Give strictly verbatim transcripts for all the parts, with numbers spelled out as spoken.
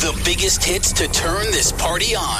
The biggest hits to turn this party on.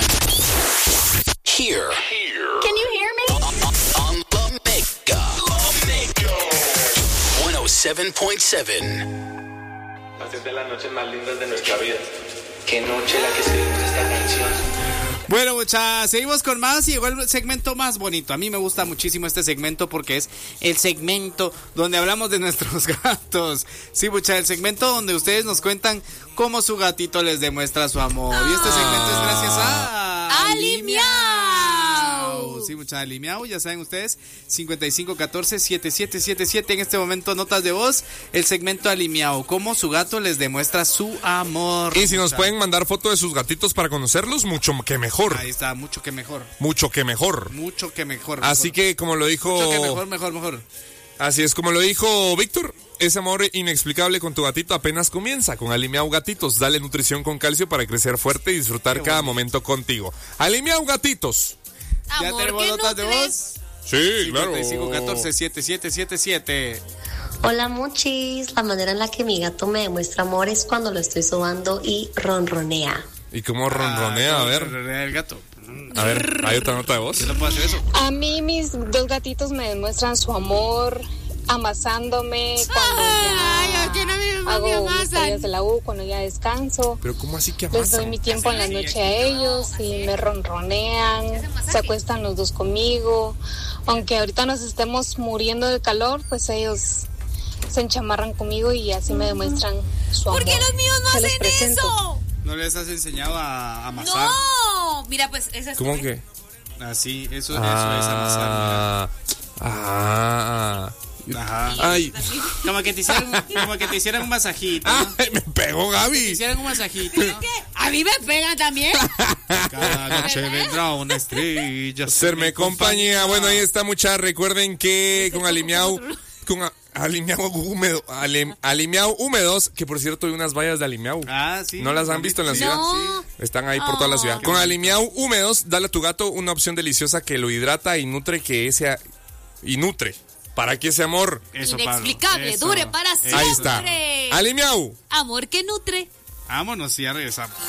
Here. Here. Can you hear me? On, on the Mega. The Mega. one oh seven point seven. Hacer de las noches más lindas de nuestra vida. Qué noche la que escribimos esta canción. Bueno, muchachos, seguimos con más y llegó el segmento más bonito. A mí me gusta muchísimo este segmento porque es el segmento donde hablamos de nuestros gatos. Sí, muchachos, el segmento donde ustedes nos cuentan cómo su gatito les demuestra su amor. Y este segmento es gracias a... ¡Alimiao! Sí, muchachos, Alimiao, ya saben ustedes, cincuenta y cinco catorce setenta y siete setenta y siete. En este momento, notas de voz, el segmento Alimiao, cómo su gato les demuestra su amor. Y si nos pueden mandar fotos de sus gatitos para conocerlos, mucho que mejor. Ahí está, mucho que mejor. Mucho que mejor. Mucho que mejor. Así mejor. que, como lo dijo... Mucho que mejor, mejor, mejor. Así es, como lo dijo Víctor, ese amor inexplicable con tu gatito apenas comienza. Con Alimiao Gatitos, dale nutrición con calcio para crecer fuerte y disfrutar cada momento contigo. Alimiao Gatitos. ¿Ya Amor, tenemos ¿qué notas de nutres? voz? Sí, claro. cincuenta y cinco catorce setenta y siete setenta y siete. Hola muchis, la manera en la que mi gato me demuestra amor es cuando lo estoy sobando y ronronea. ¿Y cómo ronronea? Ah, A ver, ronronea el gato. a ver, ¿hay otra nota de voz? ¿Quién no puede hacer eso? A mí mis dos gatitos me demuestran su amor amasándome cuando Ay, ya ¿a quién a mí me hago mis amasan? tareas de la U, cuando ya descanso. Pero ¿cómo así que Les doy amasan? mi tiempo en la noche a ellos y me ronronean, se acuestan los dos conmigo. Aunque ahorita nos estemos muriendo de calor, pues ellos se enchamarran conmigo y así me demuestran su amor. ¿Por qué los míos no Se los hacen presento. eso? ¿No les has enseñado a amasar? No, mira, pues esa es ¿Cómo que? Así, eso, eso es amasar. Ah, ah, mira. Ajá. ay, Como que te hicieran, como que te hicieran un masajito, ¿no? ay, me pegó Te Gaby. hicieran un masajito, ¿no? ¿Qué? A mí me pegan también. Cada noche vendrá una estrella. Hacerme compañía. Bueno, ahí está, mucha. Recuerden que con Alimiao, con a- Alimiao húmedo, alim- Alimiao húmedos, que por cierto hay unas vallas de Alimiao. Ah, sí. ¿No las han visto en la ciudad? No. Están ahí por toda la ciudad. Con Alimiao húmedos, dale a tu gato una opción deliciosa que lo hidrata y nutre que ese y nutre para que ese amor. Eso, Pablo, Inexplicable, eso. dure para siempre. Ahí está. Alimiao. Amor que nutre. Vámonos y ya regresamos.